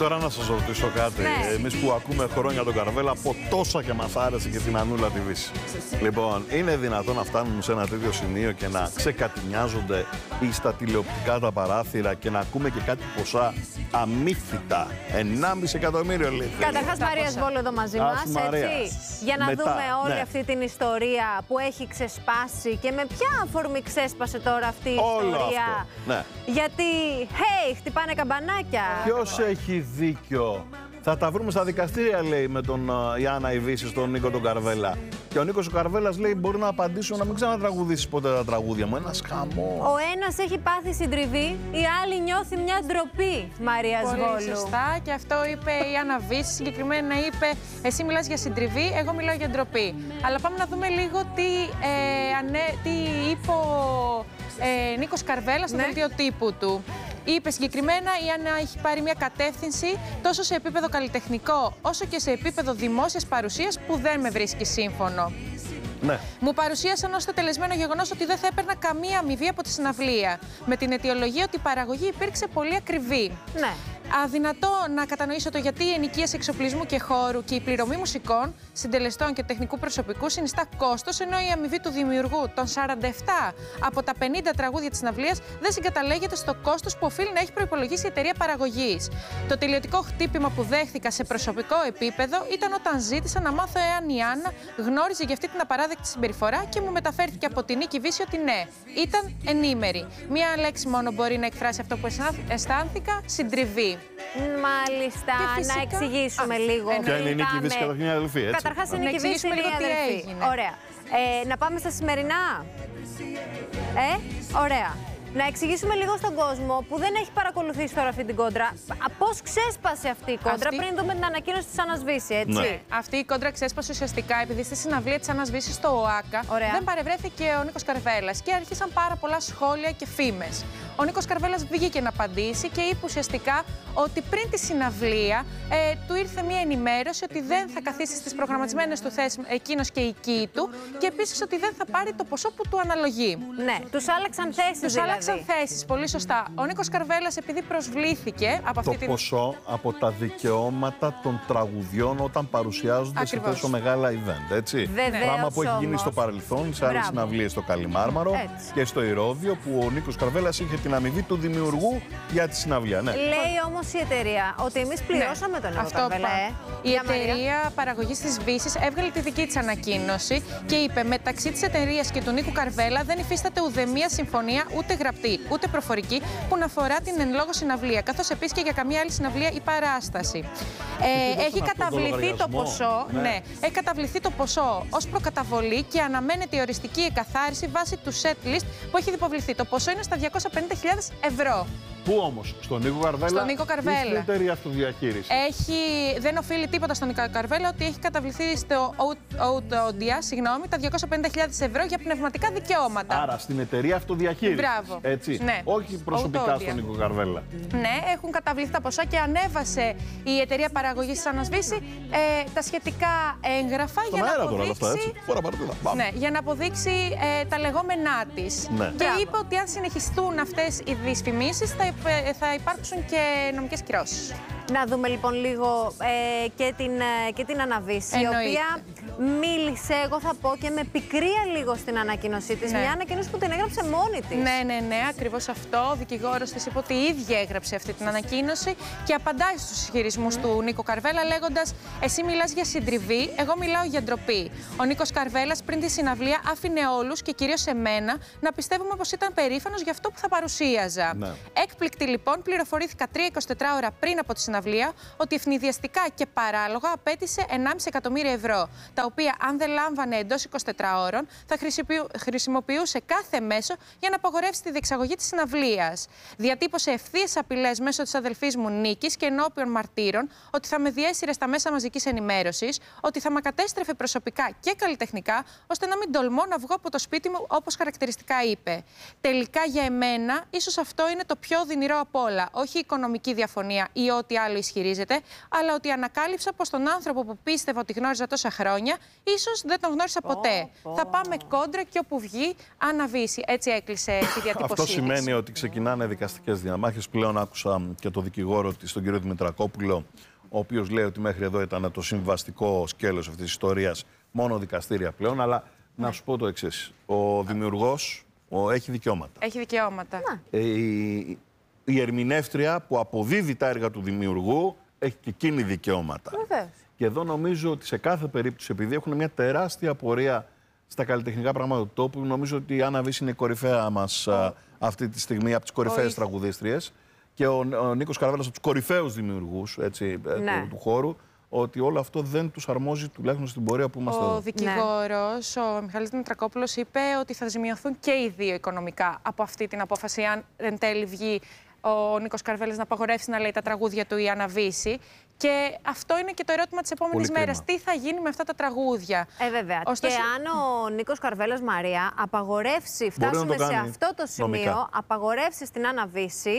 Τώρα να σας ρωτήσω κάτι. Ναι. Εμείς που ακούμε χρόνια τον Καρβέλα, από τόσα και μας άρεσε και την Ανούλα τη Βύση. Λοιπόν, είναι δυνατόν να φτάνουμε σε ένα τέτοιο σημείο και να ξεκατηνιάζονται ή στα τηλεοπτικά τα παράθυρα και να ακούμε και κάτι ποσά αμύθιτα? 1,5 εκατομμύριο λέει. Καταρχάς, Μαρία Σβόλου εδώ μαζί μας, έτσι, για να δούμε όλη αυτή την ιστορία που έχει ξεσπάσει και με ποια αφορμή ξέσπασε τώρα αυτή η ιστορία. Αυτό. Ναι. Γιατί, χτυπάνε καμπανάκια. Ποιος έχει δίκιο? Θα τα βρούμε στα δικαστήρια, λέει, με τον Ιάννα Ιβύση, τον Νίκο τον Καρβέλα. Και ο Νίκος ο Καρβέλας λέει: μπορεί να απαντήσω να μην ξανατραγουδήσεις ποτέ τα τραγούδια μου. Ένας χαμός. Ο ένας έχει πάθει συντριβή, η άλλη νιώθει μια ντροπή, Μαρία Σβόλου. Πολύ σωστά, και αυτό είπε η Άννα Βύση. Συγκεκριμένα είπε: εσύ μιλάς για συντριβή, εγώ μιλάω για ντροπή. Αλλά πάμε να δούμε λίγο τι είπε ο Νίκος Καρβέλας στο δελτίο τύπου του. Είπε συγκεκριμένα: η Άννα έχει πάρει μια κατεύθυνση τόσο σε επίπεδο καλλιτεχνικό όσο και σε επίπεδο δημόσιας παρουσίας που δεν με βρίσκει σύμφωνο. Ναι. Μου παρουσίασαν ως το τελεσμένο γεγονός ότι δεν θα έπαιρνα καμία αμοιβή από τη συναυλία, με την αιτιολογία ότι η παραγωγή υπήρξε πολύ ακριβή. Ναι. Αδυνατό να κατανοήσω το γιατί η ενοικίαση εξοπλισμού και χώρου και η πληρωμή μουσικών, συντελεστών και τεχνικού προσωπικού συνιστά κόστος, ενώ η αμοιβή του δημιουργού των 47 από τα 50 τραγούδια της συναυλίας δεν συγκαταλέγεται στο κόστος που οφείλει να έχει προϋπολογίσει η εταιρεία παραγωγής. Το τελειωτικό χτύπημα που δέχθηκα σε προσωπικό επίπεδο ήταν όταν ζήτησα να μάθω εάν η Άννα γνώριζε για αυτή την απαράδεκτη συμπεριφορά και μου μεταφέρθηκε από την Νίκη Βύση ότι ναι, ήταν ενήμερη. Μία λέξη μόνο μπορεί να εκφράσει αυτό που αισθάνθηκα: συντριβή. Μάλιστα, να εξηγήσουμε λίγο. Ποια είναι η Νίκη Βύση, καταρχήν είναι αδελφή, έτσι? Καταρχάς, η Νίκη Βύση είναι η αδελφή. Ωραία. Να πάμε στα σημερινά. Ωραία. Να εξηγήσουμε λίγο στον κόσμο που δεν έχει παρακολουθήσει τώρα αυτή την κόντρα πώς ξέσπασε αυτή η κόντρα πριν δούμε την ανακοίνωση της Άννας Βύση, έτσι. Ναι. Αυτή η κόντρα ξέσπασε ουσιαστικά επειδή στη συναυλία της Άννας Βύση στο ΟΑΚΑ δεν παρευρέθηκε ο Νίκος Καρβέλας και άρχισαν πάρα πολλά σχόλια και φήμες. Ο Νίκος Καρβέλας βγήκε να απαντήσει και είπε ουσιαστικά ότι πριν τη συναυλία του ήρθε μια ενημέρωση ότι δεν θα καθίσει στις προγραμματισμένες του θέσεις εκείνος και η οικοί του και επίσης ότι δεν θα πάρει το ποσό που του αναλογεί. Ναι, τους άλλαξαν θέσεις. Τους άλλαξαν θέσεις, πολύ σωστά. Ο Νίκος Καρβέλας, επειδή προσβλήθηκε από αυτή την. Το ποσό από τα δικαιώματα των τραγουδιών όταν παρουσιάζονται σε τόσο μεγάλα event, έτσι. Πράγμα που έχει γίνει στο παρελθόν σε άλλες συναυλίες στο Καλιμάρμαρο και στο Ηρώδειο, που ο Νίκος Καρβέλας είχε την αμοιβή του δημιουργού για τη συναυλία. Ναι. Λέει όμως η εταιρεία ότι εμείς πληρώσαμε τον Νίκο Καρβέλα. Η εταιρεία παραγωγής της Βύσης έβγαλε τη δική της ανακοίνωση και είπε: μεταξύ της εταιρείας και του Νίκου Καρβέλα δεν υφίσταται ουδέμια συμφωνία, ούτε γραπτή ούτε προφορική, που να αφορά την εν λόγω συναυλία, καθώς επίσης και για καμία άλλη συναυλία ή παράσταση. Έχει καταβληθεί το ποσό. Ναι, έχει καταβληθεί το ποσό ως προκαταβολή και αναμένεται η οριστική εκαθάριση βάσει του set list που έχει υποβληθεί. Το ποσό είναι στα 250.000 ευρώ. Πού όμως, στον Νίκο Καρβέλα? Στον Νίκο Καρβέλα. Στην εταιρεία αυτοδιαχείριση. Δεν οφείλει τίποτα στον Νίκο Καρβέλα, ότι έχει καταβληθεί στο ODA, τα 250.000 ευρώ για πνευματικά δικαιώματα. Άρα στην εταιρεία αυτοδιαχείριση. Μπράβο. Έτσι. Ναι. Όχι προσωπικά στον Νίκο Καρβέλα. Ναι, έχουν καταβληθεί τα ποσά και ανέβασε η εταιρεία παραγωγής της Άννας Βύση τα σχετικά έγγραφα για να αποδείξει τα λεγόμενά της. Ναι. Και είπε ότι αν συνεχιστούν αυτές οι δυσφημίσεις θα υπάρξουν και νομικές κυρώσεις. Να δούμε λοιπόν λίγο και την Άννα Βύση, η οποία μίλησε, εγώ θα πω, και με πικρία λίγο στην ανακοίνωσή της. Μια ανακοίνωση που την έγραψε μόνη της. Ναι, ακριβώς αυτό. Ο δικηγόρος της είπε ότι η ίδια έγραψε αυτή την ανακοίνωση και απαντάει στους ισχυρισμούς του Νίκο Καρβέλα λέγοντας: εσύ μιλάς για συντριβή, εγώ μιλάω για ντροπή. Ο Νίκος Καρβέλας πριν τη συναυλία άφηνε όλους και κυρίως εμένα να πιστεύουμε πως ήταν περήφανος για αυτό που θα παρουσίαζα. Ναι. Έκπληκτη λοιπόν, πληροφορήθηκα 3-24 ώρα πριν από τη συναυλία ότι ευνηδιαστικά και παράλογα απέτησε 1,5 εκατομμύριο ευρώ, τα οποία αν δεν λάμβανε εντός 24 ώρων θα χρησιμοποιούσε κάθε μέσο για να απαγορεύσει τη διεξαγωγή της συναυλίας. Διατύπωσε ευθείες απειλές μέσω της αδελφής μου Νίκης και ενώπιον μαρτύρων ότι θα με διέσυρε στα μέσα μαζικής ενημέρωσης, ότι θα με κατέστρεφε προσωπικά και καλλιτεχνικά, ώστε να μην τολμώ να βγω από το σπίτι μου, όπως χαρακτηριστικά είπε. Τελικά για εμένα, ίσως αυτό είναι το πιο οδυνηρό απ' όλα. Όχι η οικονομική διαφωνία ή ό,τι άλλο ισχυρίζεται, αλλά ότι ανακάλυψα πως τον άνθρωπο που πίστευα ότι γνώριζα τόσα χρόνια χρόνια, ίσως δεν τον γνώρισα ποτέ. Θα πάμε κόντρα και όπου βγει, αναβήσει. Έτσι έκλεισε τη διατύπωσή Αυτό της. σημαίνει ότι ξεκινάνε δικαστικές διαμάχες. Πλέον άκουσα και το δικηγόρο της, τον κύριο Δημητρακόπουλο, ο οποίος λέει ότι μέχρι εδώ ήταν το συμβαστικό σκέλος αυτής της ιστορίας, μόνο δικαστήρια πλέον. Αλλά να σου πω το εξής. Ο δημιουργός έχει δικαιώματα. Έχει δικαιώματα. Η ερμηνεύτρια που αποδίδει τα έργα του δημιουργού έχει και εκείνη δικαιώματα. Βεβαίως. Και εδώ νομίζω ότι σε κάθε περίπτωση, επειδή έχουν μια τεράστια πορεία στα καλλιτεχνικά πράγματα του τόπου, νομίζω ότι η Άννα Βύση είναι η κορυφαία μας αυτή τη στιγμή, από τις κορυφαίες τραγουδίστριες. Και ο Νίκος Καρβέλας από τους κορυφαίους δημιουργούς του χώρου, ότι όλο αυτό δεν τους αρμόζει τουλάχιστον στην πορεία που είμαστε εδώ. Ο δικηγόρος, ο Μιχάλης Δημητρακόπουλος, είπε ότι θα ζημιωθούν και οι δύο οικονομικά από αυτή την απόφαση, αν εν τέλει βγει ο Νίκος Καρβέλας να απαγορεύσει να λέει τα τραγούδια του ή Άννα Βύση. Και αυτό είναι και το ερώτημα της επόμενης μέρας. Τι θα γίνει με αυτά τα τραγούδια. Βέβαια. Ωστόσο... Και αν ο Νίκος Καρβέλας, Μαρία, απαγορεύσει, φτάσουμε σε αυτό το σημείο, νομικά, απαγορεύσει στην Άννα Βύση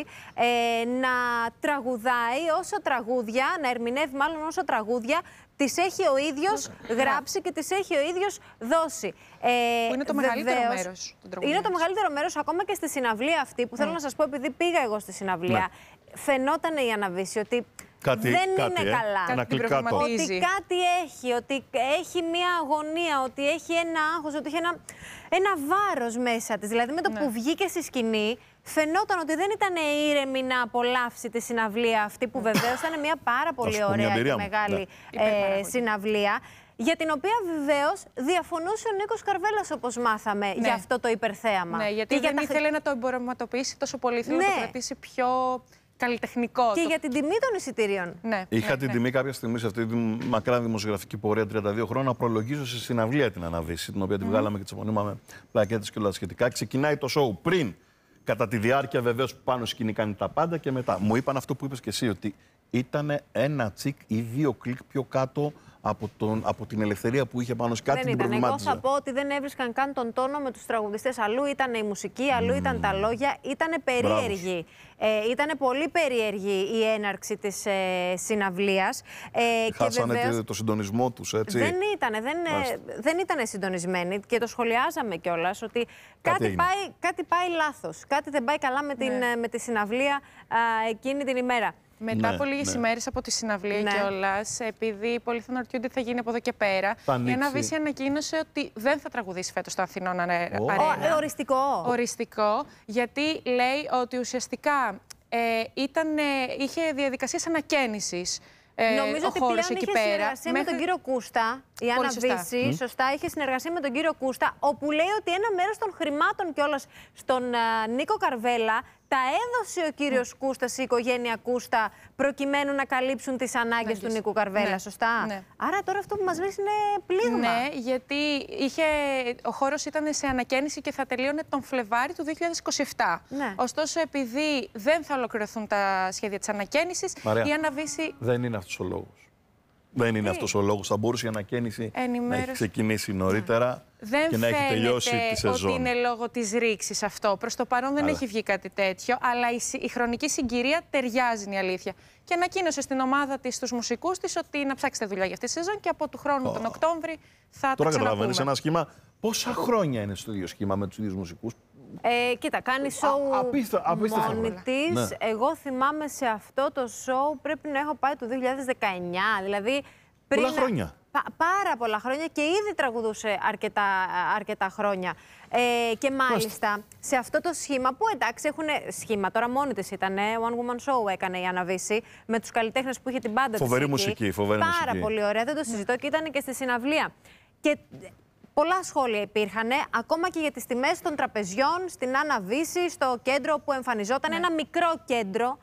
να τραγουδάει όσο τραγούδια, να ερμηνεύει μάλλον όσο τραγούδια τις έχει ο ίδιος γράψει και τις έχει ο ίδιος δώσει. Που είναι το μεγαλύτερο μέρος των τραγουδιών. Είναι το μεγαλύτερο μέρος, ακόμα και στη συναυλία αυτή, που θέλω να σας πω, επειδή πήγα εγώ στη συναυλία, φαινόταν η Άννα Βύση ότι δεν είναι καλά. Ότι κάτι έχει, ότι έχει μια αγωνία, ότι έχει ένα άγχος, ότι έχει ένα βάρος μέσα της. Δηλαδή με το που βγήκε στη σκηνή, φαινόταν ότι δεν ήταν ήρεμη να απολαύσει τη συναυλία αυτή, που βεβαίως ήταν μια πάρα πολύ ωραία και μεγάλη συναυλία, για την οποία βεβαίως διαφωνούσε ο Νίκος Καρβέλας, όπως μάθαμε, για αυτό το υπερθέαμα. Ναι, γιατί δεν ήθελε να το εμπορευματοποιήσει τόσο πολύ, ήθελε να το κρατήσει πιο καλλιτεχνικό. Και για την τιμή των εισιτηρίων. Είχα την τιμή κάποια στιγμή σε αυτή τη μακρά δημοσιογραφική πορεία 32 χρόνια να προλογίζω σε συναυλία την Άννα Βύση, την οποία τη βγάλαμε και τη απονείμαμε πλακέτες και όλα τα σχετικά. Ξεκινάει το σοου πριν, κατά τη διάρκεια βεβαίως που πάνω σκηνή κάνει τα πάντα και μετά. Μου είπαν αυτό που είπες και εσύ, ότι ήταν ένα τσικ ή δύο κλικ πιο κάτω από την ελευθερία που είχε πάνω σε κάτι την προβλημάτιζε. Εγώ θα πω ότι δεν έβρισκαν καν τον τόνο με τους τραγουδιστές. Αλλού ήταν η μουσική, αλλού ήταν τα λόγια. Ήταν περίεργη. Ήταν πολύ περίεργη η έναρξη της συναυλίας. Χάσανε και βεβαίως, το συντονισμό τους, έτσι. Δεν ήταν συντονισμένοι και το σχολιάζαμε κιόλας ότι κάτι πάει λάθος. Κάτι δεν πάει καλά με τη συναυλία εκείνη την ημέρα. Μετά από λίγες ημέρες από τη συναυλία κιόλας, επειδή πολλοί θα αναρωτιούνται τι θα γίνει από εδώ και πέρα, η Άννα Βύση ανακοίνωσε ότι δεν θα τραγουδήσει φέτος στο Αθηνών Αρένα. Οριστικό, γιατί λέει ότι ουσιαστικά είχε διαδικασίες ανακαίνησης. Νομίζω ότι πλέον είχε συνεργασία με τον κύριο Κούστα, η Άννα Βύση, σωστά, είχε συνεργασία με τον κύριο Κούστα, όπου λέει ότι ένα μέρος των χρημάτων κιόλας στον Νίκο Καρβέλα τα έδωσε ο κύριος Κούστας, η οικογένεια Κούστα, προκειμένου να καλύψουν τις ανάγκες του Νίκου Καρβέλα, σωστά. Ναι. Άρα τώρα αυτό που μας λες είναι πλήγμα. Ναι, γιατί ο χώρος ήταν σε ανακαίνιση και θα τελείωνε τον Φλεβάρι του 2027. Ναι. Ωστόσο, επειδή δεν θα ολοκληρωθούν τα σχέδια της ανακαίνισης, η Άννα Βύση... Δεν είναι αυτός ο λόγος. Δεν είναι αυτός ο λόγος. Θα μπορούσε η ανακαίνιση να έχει ξεκινήσει νωρίτερα και να έχει τελειώσει τη σεζόν. Δεν φαίνεται ότι είναι λόγω της ρήξης αυτό. Προς το παρόν δεν έχει βγει κάτι τέτοιο, αλλά η χρονική συγκυρία ταιριάζει, είναι η αλήθεια. Και ανακοίνωσε στην ομάδα της, στους μουσικούς της, ότι να ψάξετε δουλειά για αυτή τη σεζόν και από του χρόνου τον Οκτώβρη θα τα Τώρα καταλαβαίνεις ένα σχήμα. Πόσα χρόνια είναι στο ίδιο σχήμα με τους ίδιους μουσικούς? Κοίτα, κάνει σοου μόνη της. Ναι. Εγώ θυμάμαι σε αυτό το σοου πρέπει να έχω πάει το 2019, δηλαδή πριν... Πολλά χρόνια. Πάρα πολλά χρόνια και ήδη τραγουδούσε αρκετά χρόνια. Και μάλιστα σε αυτό το σχήμα που εντάξει έχουν σχήμα, τώρα μόνη της ήταν, One Woman Show έκανε η Άννα Βύση με τους καλλιτέχνες που είχε την μπάντα της. Φοβερή μουσική, φοβερή μουσική. Πάρα πολύ ωραία, δεν το συζητώ και ήταν και στη συναυλία. Και πολλά σχόλια υπήρχαν, ακόμα και για τις τιμές των τραπεζιών στην Άννα Βύση, στο κέντρο που εμφανιζόταν, ένα μικρό κέντρο,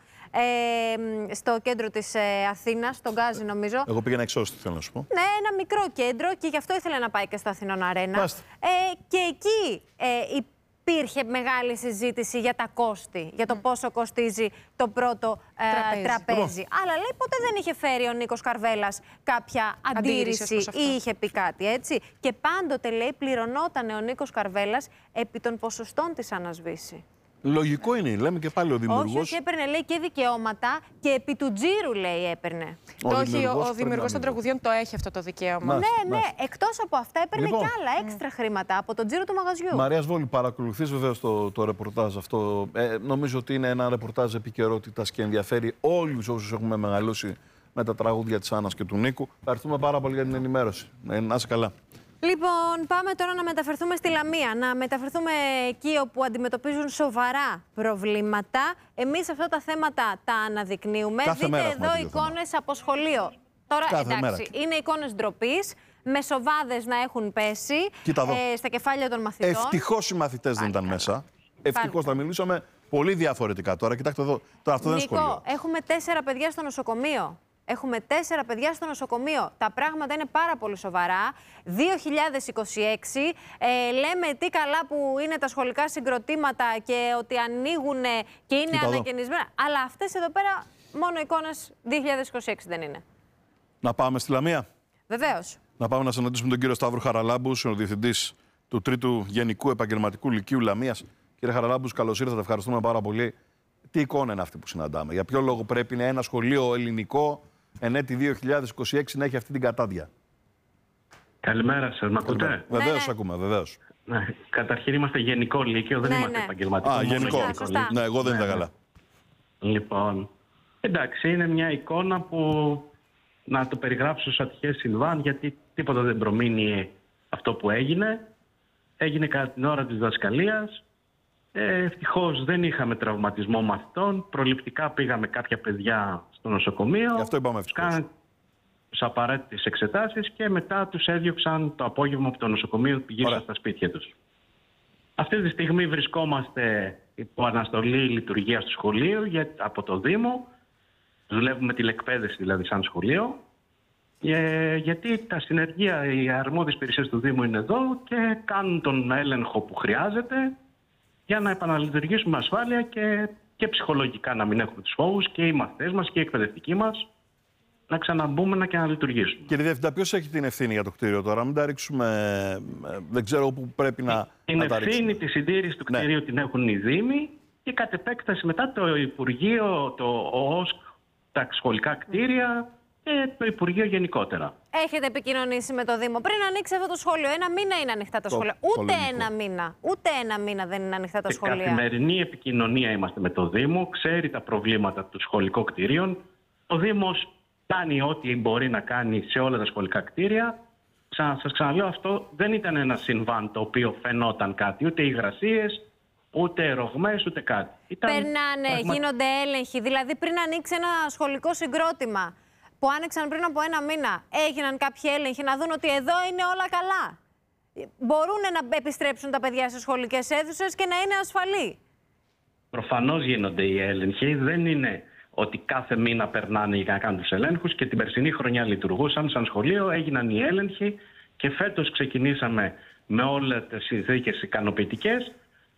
στο κέντρο της Αθήνας, στον Γκάζι νομίζω. Εγώ πήγαινα εξώστη, θέλω να σου πω. Ναι, ένα μικρό κέντρο και γι' αυτό ήθελε να πάει και στο Αθηνών Αρένα. Και εκεί υπήρχε μεγάλη συζήτηση για τα κόστη, για το πόσο κοστίζει το πρώτο τραπέζι. Αλλά λέει ποτέ δεν είχε φέρει ο Νίκος Καρβέλας κάποια αντίρρηση ή είχε πει κάτι, έτσι. Και πάντοτε λέει πληρωνόταν ο Νίκος Καρβέλας επί των ποσοστών της Άννας Βύση. Λογικό είναι, λέμε και πάλι ο δημιουργός. Όχι, έπαιρνε λέει και δικαιώματα και επί του τζίρου λέει έπαιρνε. Όχι, ο δημιουργός των τραγουδιών το έχει αυτό το δικαίωμα. Ναι, εκτός από αυτά έπαιρνε και άλλα έξτρα χρήματα από τον τζίρο του μαγαζιού. Μαρία Σβόλη, παρακολουθείς βεβαίως το ρεπορτάζ αυτό. Νομίζω ότι είναι ένα ρεπορτάζ επικαιρότητας και ενδιαφέρει όλους όσους έχουμε μεγαλώσει με τα τραγούδια της Άννας και του Νίκου. Ευχαριστούμε πάρα πολύ για την ενημέρωση. Να είσαι καλά. Λοιπόν, πάμε τώρα να μεταφερθούμε στη Λαμία, να μεταφερθούμε εκεί όπου αντιμετωπίζουν σοβαρά προβλήματα. Εμείς αυτά τα θέματα τα αναδεικνύουμε. Δείτε εδώ εικόνες από σχολείο. Τώρα, εντάξει, είναι εικόνες ντροπής, με σοβάδες να έχουν πέσει στα κεφάλια των μαθητών. Ευτυχώς οι μαθητές δεν ήταν μέσα. Ευτυχώς θα μιλούσαμε πολύ διαφορετικά τώρα. Κοιτάξτε εδώ, τώρα αυτό δεν είναι σχολείο. Νίκο, έχουμε 4 παιδιά στο νοσοκομείο. Έχουμε 4 παιδιά στο νοσοκομείο. Τα πράγματα είναι πάρα πολύ σοβαρά. 2026, λέμε τι καλά που είναι τα σχολικά συγκροτήματα και ότι ανοίγουν και είναι ανακαινισμένα. Αλλά αυτές εδώ πέρα μόνο εικόνες 2026 δεν είναι. Να πάμε στη Λαμία. Βεβαίως. Να πάμε να συναντήσουμε τον κύριο Σταύρο Χαραλάμπου, ο διευθυντής του 3ου Γενικού Επαγγελματικού Λυκείου Λαμίας. Κύριε Χαραλάμπου, καλώς ήρθατε. Ευχαριστούμε πάρα πολύ. Τι εικόνα είναι αυτή που συναντάμε? Για ποιο λόγο πρέπει ένα σχολείο ελληνικό εν έτη 2026 να έχει αυτή την κατάδια? Καλημέρα σας, μ' ακούτε? Βεβαίως, ακούμε, βεβαίως. Ναι. Καταρχήν είμαστε γενικό λύκειο, δεν είμαστε επαγγελματικό. Γενικό. Ναι, εγώ δεν είδα καλά. Λοιπόν, εντάξει, είναι μια εικόνα που να το περιγράψω ως ατυχές συμβάν, γιατί τίποτα δεν προμείνει αυτό που έγινε. Έγινε κατά την ώρα της διδασκαλίας. Ευτυχώς δεν είχαμε τραυματισμό μαθητών. Προληπτικά πήγαμε κάποια παιδιά στο νοσοκομείο. Γι' αυτό είπαμε ευτυχώς. Κάναν τις απαραίτητες εξετάσεις και μετά τους έδιωξαν το απόγευμα από το νοσοκομείο που γύρισαν στα σπίτια τους. Αυτή τη στιγμή βρισκόμαστε υπό αναστολή λειτουργίας του σχολείου από το Δήμο. Δουλεύουμε τηλεκπαίδευση δηλαδή σαν σχολείο. Γιατί τα συνεργεία, οι αρμόδιες υπηρεσίες του Δήμου είναι εδώ και κάνουν τον έλεγχο που χρειάζεται για να επαναλειτουργήσουμε ασφάλεια και ψυχολογικά να μην έχουμε τους φόβους και οι μαθητές μας και οι εκπαιδευτικοί μας να ξαναμπούμε και να λειτουργήσουμε. Κύριε Διευθυντά, ποιος έχει την ευθύνη για το κτίριο τώρα? Μην τα ρίξουμε, δεν ξέρω πού πρέπει να τα ρίξουμε. Την ευθύνη της συντήρησης του κτιρίου την έχουν οι Δήμοι και κατ' επέκταση μετά το Υπουργείο, το ΟΟΣΚ, τα σχολικά κτίρια και το Υπουργείο γενικότερα. Έχετε επικοινωνήσει με το Δήμο πριν ανοίξει αυτό το σχολείο? 1 μήνα είναι ανοιχτά τα σχολεία. Ούτε ένα μήνα δεν είναι ανοιχτά τα σχολεία. Σε καθημερινή επικοινωνία είμαστε με το Δήμο. Ξέρει τα προβλήματα του σχολικών κτίριων. Ο Δήμος κάνει ό,τι μπορεί να κάνει σε όλα τα σχολικά κτίρια. Σας ξαναλέω, αυτό δεν ήταν ένα συμβάν το οποίο φαινόταν κάτι. Ούτε υγρασίες, ούτε ρογμές, ούτε κάτι. Περνάνε, γίνονται έλεγχοι. Δηλαδή πριν ανοίξει ένα σχολικό συγκρότημα που άνοιξαν πριν από 1 μήνα, έγιναν κάποιοι έλεγχοι να δουν ότι εδώ είναι όλα καλά? Μπορούν να επιστρέψουν τα παιδιά σε σχολικές αίθουσες και να είναι ασφαλή? Προφανώς γίνονται οι έλεγχοι. Δεν είναι ότι κάθε μήνα περνάνε για να κάνουν τους ελέγχους και την περσινή χρονιά λειτουργούσαν σαν σχολείο, έγιναν οι έλεγχοι και φέτος ξεκινήσαμε με όλες τις συνθήκες ικανοποιητικές.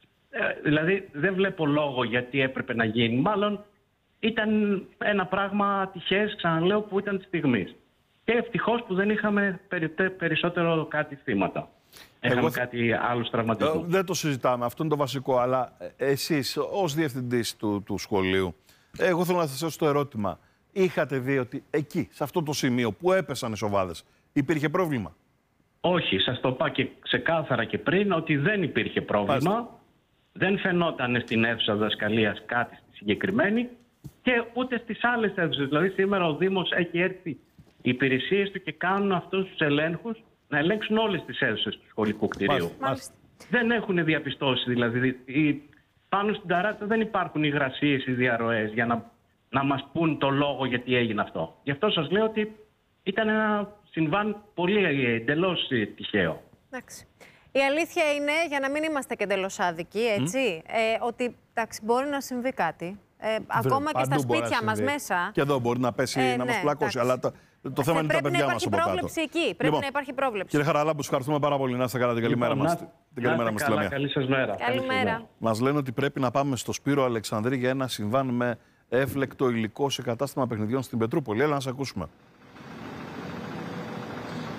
Δηλαδή δεν βλέπω λόγο γιατί έπρεπε να γίνει. Μάλλον ήταν ένα πράγμα τυχές, ξαναλέω, που ήταν τη στιγμή. Και ευτυχώς που δεν είχαμε περισσότερο κάτι θύματα. Είχαμε κάτι άλλους τραυματισμούς. Δεν το συζητάμε, αυτό είναι το βασικό. Αλλά εσείς ως διευθυντής του σχολείου, εγώ θέλω να σας θέσω το ερώτημα. Είχατε δει ότι εκεί, σε αυτό το σημείο που έπεσαν οι σοβάδες, υπήρχε πρόβλημα? Όχι, σας το είπα και ξεκάθαρα και πριν ότι δεν υπήρχε πρόβλημα. Δεν φαινόταν στην αίθουσα διδασκαλίας κάτι συγκεκριμένη και ούτε στις άλλες αίθουσες. Δηλαδή σήμερα ο Δήμος έχει έρθει οι υπηρεσίες του και κάνουν αυτούς τους ελέγχους να ελέγξουν όλες τις αίθουσες του σχολικού κτηρίου. Δεν έχουν διαπιστώσει δηλαδή. Πάνω στην ταράτσα δεν υπάρχουν υγρασίες ή διαρροές για να μας πούν το λόγο γιατί έγινε αυτό. Γι' αυτό σας λέω ότι ήταν ένα συμβάν πολύ εντελώς τυχαίο. Εντάξει. Η αλήθεια είναι, για να μην είμαστε και εντελώς άδικοι, έτσι, ότι εντάξει, μπορεί να συμβεί κάτι. Ακόμα και στα σπίτια μας μέσα. Και εδώ μπορεί να πέσει, να μας πλακώσει. Αλλά το θέμα είναι τα παιδιά μας από κάτω. Πρέπει να υπάρχει πρόβλεψη εκεί. Πρέπει να υπάρχει πρόβλεψη. Κύριε Χαραλάμπου, ευχαριστούμε πάρα πολύ. Να είστε καλά. Την καλημέρα μας. Την καλημέρα μας στη Λαμία. Καλή σας μέρα. Καλημέρα. Μας λένε ότι πρέπει να πάμε στο Σπύρο Αλεξανδρή για ένα συμβάν με έφλεκτο υλικό σε κατάστημα παιχνιδιών στην Πετρούπολη. Έλα να σας ακούσουμε.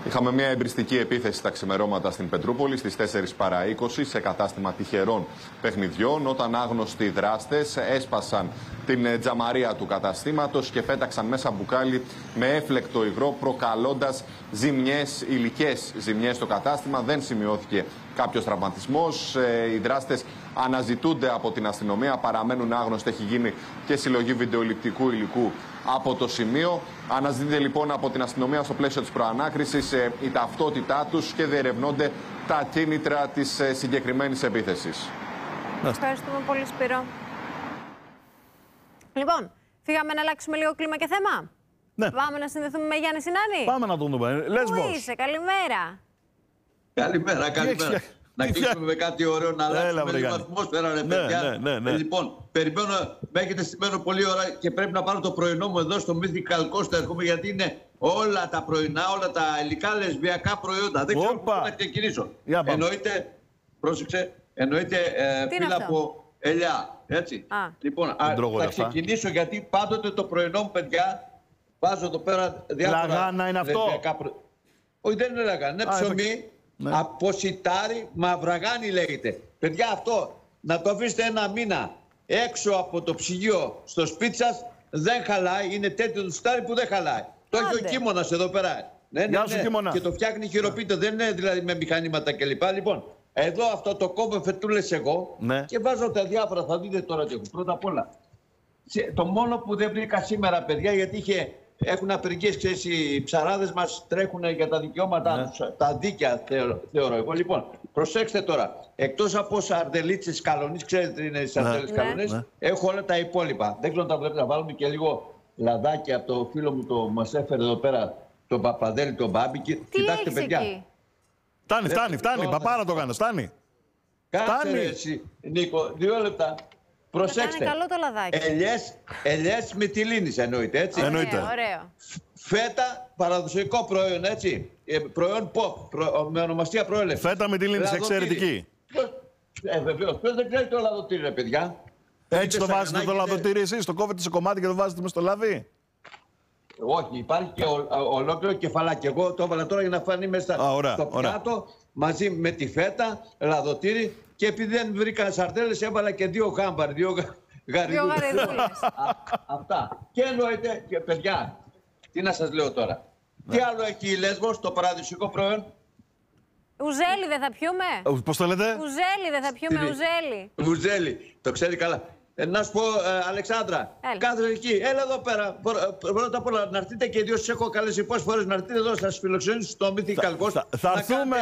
Είχαμε μια εμπριστική επίθεση τα ξημερώματα στην Πετρούπολη στις 4 παρά 20 σε κατάστημα τυχερών παιχνιδιών, όταν άγνωστοι δράστες έσπασαν την τζαμαρία του καταστήματος και πέταξαν μέσα μπουκάλι με έφλεκτο υγρό, προκαλώντας ζημιές, υλικές ζημιές στο κατάστημα. Δεν σημειώθηκε κάποιος τραυματισμός. Οι δράστες αναζητούνται από την αστυνομία, παραμένουν άγνωστοι. Έχει γίνει και συλλογή βιντεοληπτικού υλικού από το σημείο. Αναζητείται λοιπόν από την αστυνομία στο πλαίσιο της προανάκρισης η ταυτότητά τους και διερευνώνται τα κίνητρα της συγκεκριμένης επίθεσης. Ευχαριστούμε πολύ, Σπύρο. Λοιπόν, φύγαμε να αλλάξουμε λίγο κλίμα και θέμα. Ναι. Πάμε να συνδεθούμε με Γιάννη Σινάνη. Πάμε να τον δούμε. Λέσβος. Πού είσαι, καλημέρα. Καλημέρα. Να κλείσουμε με κάτι ωραίο, να αλλάξουμε λίγο ατμόσφαιρα, ρε παιδιά. Ναι. Λοιπόν, περιμένω, με έχετε στημένο πολλή ώρα και πρέπει να πάρω το πρωινό μου εδώ στο Mythical Coast. Έρχομαι γιατί είναι όλα τα πρωινά, όλα τα υλικά λεσβιακά προϊόντα. Δεν ξέρω πού να ξεκινήσω. Εννοείται, πρόσεξε, φύλλα από ελιά. Έτσι. Λοιπόν, θα ξεκινήσω γιατί πάντοτε το πρωινό μου, παιδιά, βάζω εδώ πέρα διάφορα. Λαγάνα είναι αυτό? Όχι, δεν είναι λαγάνα, είναι ψωμί. Ναι. Από σιτάρι, μαυραγάνι λέγεται. Παιδιά, αυτό να το αφήσετε ένα μήνα έξω από το ψυγείο στο σπίτι σας δεν χαλάει. Είναι τέτοιο το σιτάρι που δεν χαλάει. Το έχει ο Κίμωνας εδώ πέρα. Ναι. Και το φτιάχνει χειροποίητο. Δεν είναι δηλαδή με μηχανήματα κλπ. Λοιπόν, εδώ αυτό το κόβω φετούλες εγώ και βάζω τα διάφορα. Θα δείτε τώρα τι έχω. Πρώτα απ' όλα, το μόνο που δεν βρήκα σήμερα, παιδιά, γιατί έχουν απεργίες, ξέρεις, οι ψαράδες μας τρέχουν για τα δικαιώματά τους, τα δίκαια θεωρώ εγώ. Λοιπόν, προσέξτε τώρα, εκτός από σαρδελίτσες καλονής, ξέρετε τι είναι οι σαρδέλες καλονής, έχω όλα τα υπόλοιπα. Δεν ξέρω αν τα βλέπετε, να βάλουμε και λίγο λαδάκι από το φίλο μου, το μας έφερε εδώ πέρα, τον Παπαδέλη, τον Μπάμπη. Κοιτάξτε, παιδιά. Φτάνει, παπάρα το κάνω, φτάνει. Κάτσε εσύ, Νίκο, 2 λεπτά. Προσέξτε, καλό το λαδάκι. ελιές μυτιλίνης εννοείται, έτσι. Εννοείται. Ωραίο. Φέτα, παραδοσιακό προϊόν, έτσι. Προϊόν pop, με ονομασία προέλευση. Φέτα μυτιλίνης, εξαιρετική. Βεβαίως. Ποιος δεν ξέρει το λαδοτήρι, ρε παιδιά. Έτσι το βάζετε το λαδοτήρι εσείς, το κόβετε σε κομμάτι και το βάζετε μες στο λαδί? Όχι, υπάρχει και ολόκληρο κεφαλάκι. Εγώ το έβαλα τώρα για να φανεί μέσα στο πιάτο, μαζί με τη φέτα, λαδοτήρι. Και επειδή δεν βρήκα σαρτέλες, έβαλα και 2 γάμπαρ, 2 γαριδούλες. Αυτά. Και εννοείται, και παιδιά, τι να σας λέω τώρα. Τι άλλο έχει η Λέσβος, το παραδοσιακό προϊόν? Ουζέλι δεν θα πιούμε? Πώς το λέτε? Ουζέλι δεν θα πιούμε, ουζέλι. Ουζέλι, το ξέρει καλά. Να σου πω, Αλεξάνδρα, κάθεσαι εκεί, έλα εδώ πέρα. Πρώτα απ' όλα, να έρθετε και οι δύο, σας έχω καλέσει πόσες φορές να έρθετε εδώ, σας φιλοξενήσω στο Mythical Coast. Θα έρθουμε.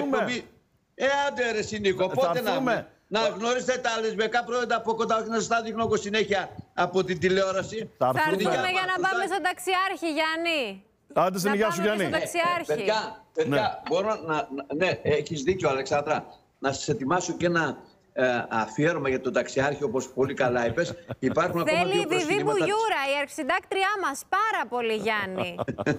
Άντε ρε Σινίκο, πότε να γνωρίσετε τα λεσβιακά προϊόντα από κοντά, όχι να σας τα δείχνω εγώ συνέχεια από την τηλεόραση. Θα έρθουμε για να πάμε στον ταξιάρχη, Γιάννη. Άντε στην υγεία σου, Γιάννη. Παιδιά, μπορώ να... Ναι, έχεις δίκιο, Αλεξάνδρα. Να σας ετοιμάσω και ένα αφιέρωμα για τον ταξιάρχη, όπως πολύ καλά είπες. Θέλει η Διδήμου Γιούρα, η αρχισυντάκτριά μας, πάρα πολύ, Γιάννη.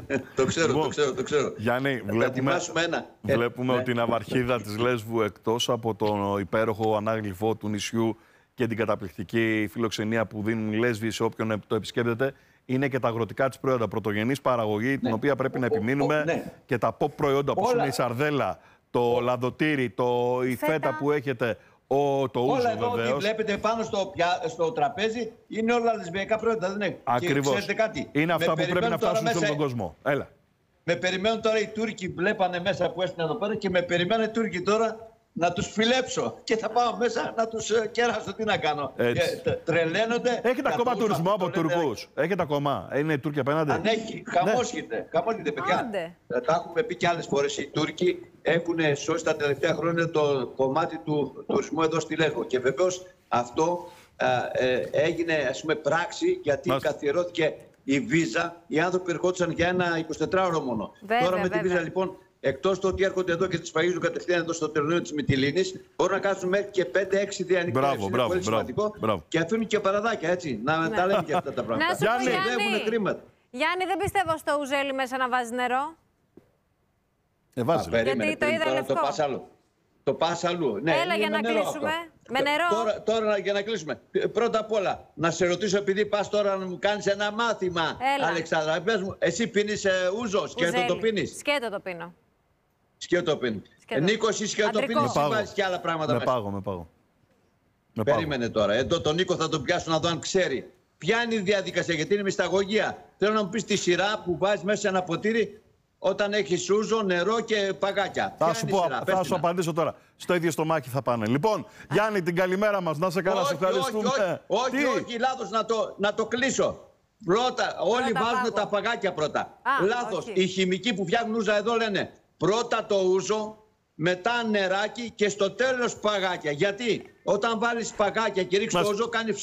Το ξέρω. Γιάννη, βλέπουμε ότι η ναυαρχίδα της Λέσβου, εκτός από τον υπέροχο ανάγλυφό του νησιού και την καταπληκτική φιλοξενία που δίνουν οι Λέσβοι σε όποιον το επισκέπτεται, είναι και τα αγροτικά της προϊόντα. Πρωτογενής παραγωγή, την οποία πρέπει να επιμείνουμε, και τα pop προϊόντα όπως είναι η σαρδέλα, το λαδοτήρι, η φέτα που έχετε. Όλα εδώ ότι βλέπετε πάνω στο τραπέζι είναι όλα λεσβιακά προϊόντα, δεν είναι? Ακριβώς. Είναι αυτά που πρέπει να φτάσουν σε όλο τον κόσμο. Έλα. Με περιμένουν τώρα οι Τούρκοι, βλέπανε μέσα που έστειλαν εδώ πέρα και με περιμένουν οι Τούρκοι τώρα να τους φιλέψω. Και θα πάω μέσα να τους κεράσω. Τι να κάνω? Τρελαίνονται. Έχετε ακόμα τουρισμό από Τουρκούς? Έχετε ακόμα? Είναι οι Τούρκοι απέναντι? Αν έχει, χαμόσχεται, παιδιά. Τα έχουμε πει και άλλες φορές. Οι Τούρκοι έχουν σώσει τα τελευταία χρόνια το κομμάτι του τουρισμού εδώ στη Λέσβο. Και βεβαίως αυτό έγινε, ας πούμε, πράξη, γιατί καθιερώθηκε η βίζα. Οι άνθρωποι ερχόντουσαν για ένα 24ωρο μόνο. Τώρα με τη βίζα, λοιπόν, εκτός το ότι έρχονται εδώ και τις σφαγίζουν κατευθείαν εδώ στο τελωνείο της Μυτιλίνης, μπορούν να κάνουν μέχρι και 5-6 διανοικίες. Είναι πολύ σημαντικό. Και αφήνουν και παραδάκια, έτσι. Να τα λέμε και αυτά τα πράγματα. Να σου πω, Γιάννη, δεν πιστεύω στο ουζέλι μέσα να βάζει νερό. Βάζει. Γιατί το είδα λευκό. Το πας αλλού. Ναι, έλα για να κλείσουμε. Με νερό. Τώρα για να κλείσουμε. Πρώτα απ' όλα, να σε ρωτήσω, επειδή πας τώρα να μου κάνεις ένα μάθημα, Αλεξάνδρα, πες μου, εσύ πίνεις ούζο, σκέτο το πίνεις? Σκέτο το πίνω. Σκέτο πίνει. Νίκο, εσύ σκέτο πίνεις ή βάζεις και άλλα πράγματα μέσα? Με πάγω. Περίμενε τώρα. Εδώ τον Νίκο θα τον πιάσω να δω αν ξέρει. Ποια είναι η διαδικασία, γιατί είναι μυσταγωγία. Θέλω να μου πεις τη σειρά που βάζεις μέσα ένα ποτήρι όταν έχεις ούζο, νερό και παγάκια. Θα σου απαντήσω τώρα. Στο ίδιο στομάχι θα πάνε. Λοιπόν, Γιάννη, την καλημέρα μας. Να σε καλά, σε ευχαριστούμε. Όχι, λάθος, να το κλείσω. Πρώτα, όλοι βάζουν τα παγάκια πρώτα. Λάθος. Οι χημικοί που φτιάχνουν ούζα εδώ λένε πρώτα το ούζο, μετά νεράκι και στο τέλος παγάκια. Γιατί όταν βάλεις παγάκια και ρίξεις το ούζο, κάνει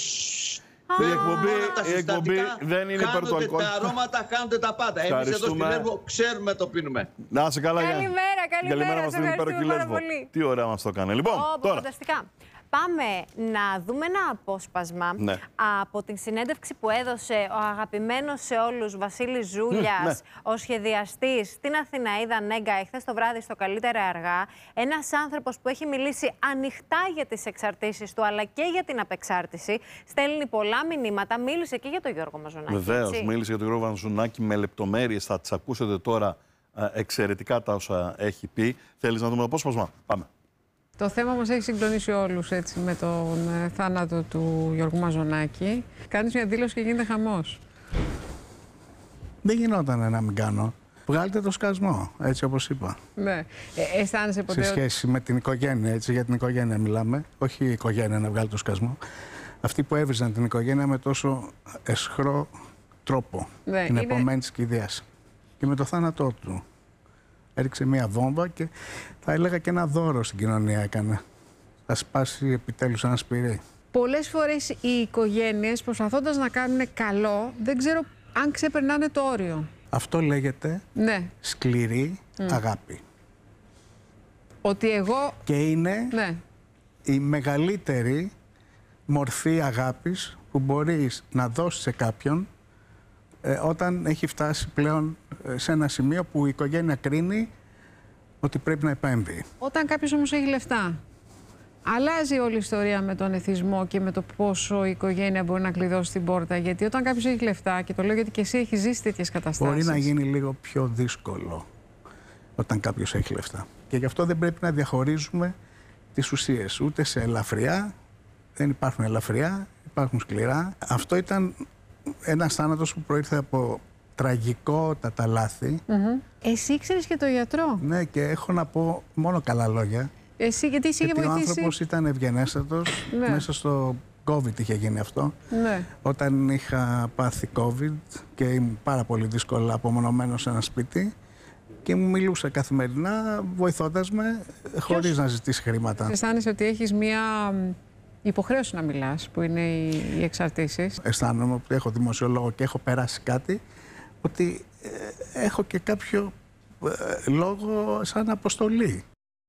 η εκπομπή δεν είναι υπέρ του αλκοόλ. Τα αρώματα χάνονται τα πάντα. Εμείς εδώ στη Λέσβο ξέρουμε το πίνουμε. Να σε καλά, Γιάννη. Καλημέρα μας, ευχαριστούμε πολύ. Τι ωραία μας το έκανε. Λοιπόν, τώρα. Φανταστικά. Πάμε να δούμε ένα απόσπασμα από την συνέντευξη που έδωσε ο αγαπημένος σε όλους Βασίλης Ζούλιας, ο σχεδιαστής στην Αθηναίδα Νέγκα εχθές το βράδυ στο Καλύτερα Αργά. Ένας άνθρωπος που έχει μιλήσει ανοιχτά για τις εξαρτήσεις του αλλά και για την απεξάρτηση. Στέλνει πολλά μηνύματα, μίλησε και για τον Γιώργο Μαζονάκη. Βεβαίως, μίλησε για τον Γιώργο Μαζονάκη με λεπτομέρειες, θα τις ακούσετε τώρα εξαιρετικά τα όσα έχει πει. Θέλεις να δούμε το απόσπασμα? Πάμε. Το θέμα μας έχει συγκλονίσει όλους έτσι, με τον θάνατο του Γιώργου Μαζονάκη. Κάνεις μια δήλωση και γίνεται χαμός. Δεν γινόταν να μην κάνω. Βγάλετε το σκασμό, έτσι όπως είπα. Ναι. Αισθάνεσαι ποτέ... Σε σχέση με την οικογένεια, έτσι, για την οικογένεια μιλάμε. Όχι η οικογένεια να βγάλει το σκασμό. Αυτοί που έβριζαν την οικογένεια με τόσο αισχρό τρόπο. Ναι, την επομένη της κηδείας. Και με το θάνατό του. Έριξε μία βόμβα και θα έλεγα και ένα δώρο στην κοινωνία έκανε. Θα σπάσει επιτέλους ένα σπυρί. Πολλές φορές οι οικογένειες προσπαθώντας να κάνουν καλό, δεν ξέρω αν ξεπερνάνε το όριο. Αυτό λέγεται σκληρή αγάπη. Ότι εγώ... Και είναι η μεγαλύτερη μορφή αγάπης που μπορείς να δώσεις σε κάποιον όταν έχει φτάσει πλέον σε ένα σημείο που η οικογένεια κρίνει ότι πρέπει να επέμβει. Όταν κάποιος όμως έχει λεφτά, αλλάζει όλη η ιστορία με τον εθισμό και με το πόσο η οικογένεια μπορεί να κλειδώσει την πόρτα. Γιατί όταν κάποιος έχει λεφτά, και το λέω γιατί και εσύ έχεις ζήσει τέτοιες καταστάσεις. Μπορεί να γίνει λίγο πιο δύσκολο όταν κάποιος έχει λεφτά. Και γι' αυτό δεν πρέπει να διαχωρίζουμε τις ουσίες. Ούτε σε ελαφριά, δεν υπάρχουν ελαφριά, υπάρχουν σκληρά. Αυτό ήταν ένας θάνατος που προήρθε από τραγικότατα λάθη. Εσύ ήξερες και το γιατρό? Ναι, και έχω να πω μόνο καλά λόγια. Εσύ, γιατί είχε βοηθήσει. Ο άνθρωπος ήταν ευγενέστατος. Μέσα στο COVID είχε γίνει αυτό. Όταν είχα πάθει COVID και ήμουν πάρα πολύ δύσκολα απομονωμένος σε ένα σπίτι και μου μιλούσε καθημερινά, βοηθώντας με, χωρίς να ζητήσει χρήματα. Αισθάνεσαι ότι έχεις μία υποχρέωση να μιλάς, που είναι οι εξαρτήσεις? Αισθάνομαι ότι έχω δημοσιολόγο και έχω περάσει κάτι, ότι έχω και κάποιο λόγο σαν αποστολή.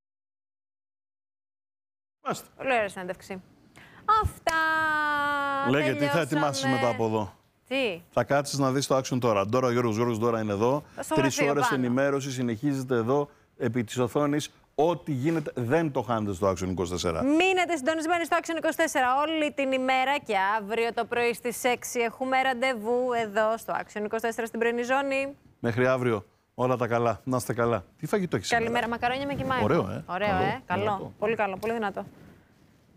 Πολύ ωραία συνέντευξη. Αυτά. Λέγε, τι θα ετοιμάσεις μετά από εδώ? Τι? Θα κάτσεις να δεις το action τώρα. Τώρα ο Γιώργος Ντόρα είναι εδώ. 3 ώρες ενημέρωση συνεχίζεται εδώ επί της οθόνης. Ό,τι γίνεται δεν το χάνετε στο Action 24. Μείνετε συντονισμένοι στο Action 24 όλη την ημέρα και αύριο το πρωί στις 6 έχουμε ραντεβού εδώ στο Action 24 στην πρωινή ζώνη. Μέχρι αύριο. Όλα τα καλά. Να είστε καλά. Τι φαγητό έχεις σήμερα? Καλημέρα. Μακαρόνια με κιμάι. Ωραίο, Ωραίο, καλό. Πολύ καλό. Πολύ δυνατό.